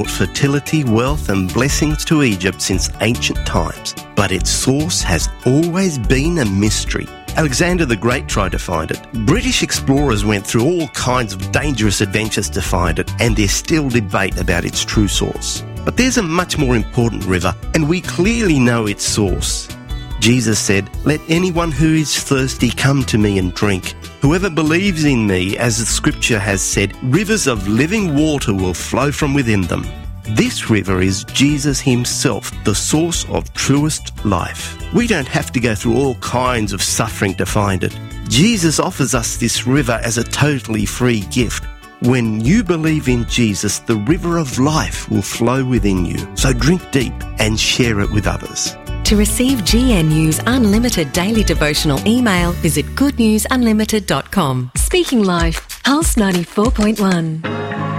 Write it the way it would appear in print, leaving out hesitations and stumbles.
fertility, wealth and blessings to Egypt since ancient times, but its source has always been a mystery. Alexander the Great tried to find it. British explorers went through all kinds of dangerous adventures to find it, and there's still debate about its true source. But there's a much more important river, and we clearly know its source. Jesus said, "Let anyone who is thirsty come to me and drink. Whoever believes in me, as the scripture has said, rivers of living water will flow from within them." This river is Jesus himself, the source of truest life. We don't have to go through all kinds of suffering to find it. Jesus offers us this river as a totally free gift. When you believe in Jesus, the river of life will flow within you. So drink deep and share it with others. To receive GNU's unlimited daily devotional email, visit goodnewsunlimited.com. Speaking Life, Pulse 94.1.